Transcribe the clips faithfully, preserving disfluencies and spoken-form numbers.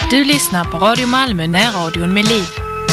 Du lyssnar på Radio Malmö, närradion med liv.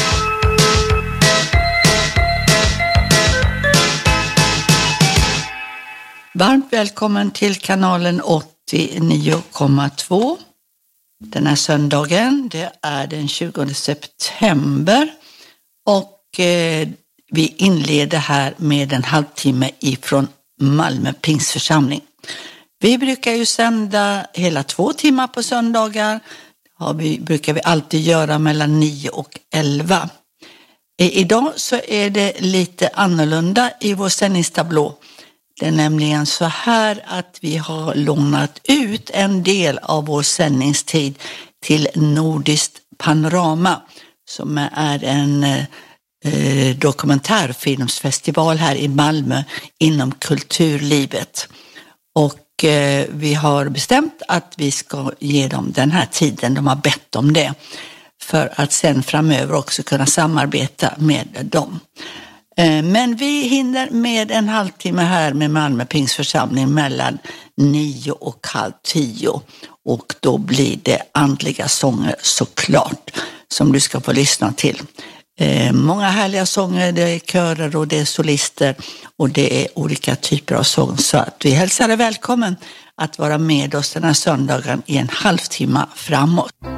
Varmt välkommen till kanalen åttionio komma två. Den här söndagen, det är den tjugonde september och eh, vi inleder här med en halvtimme ifrån Malmö Pingstförsamling. Vi brukar ju sända hela två timmar på söndagar. Ja, vi brukar vi alltid göra mellan nio och elva. Idag så är det lite annorlunda i vår sändningstablå. Det är nämligen så här att vi har lånat ut en del av vår sändningstid till Nordiskt Panorama som är en eh, dokumentärfilmsfestival här i Malmö inom kulturlivet. Och eh, vi har bestämt att vi ska ge dem den här tiden, de har bett om det, för att sen framöver också kunna samarbeta med dem. Men vi hinner med en halvtimme här med Malmö Pingstförsamling mellan nio och halv tio. Och då blir det andliga sånger såklart som du ska få lyssna till. Många härliga sånger, det är körer och det är solister och det är olika typer av sång. Så att vi hälsar dig välkommen att vara med oss den här söndagen i en halvtimme framåt.